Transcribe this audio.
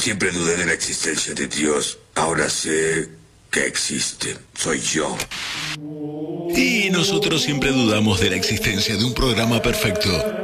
Siempre dudé de la existencia de Dios. Ahora sé que existe. Soy yo. Y nosotros siempre dudamos de la existencia de un programa perfecto.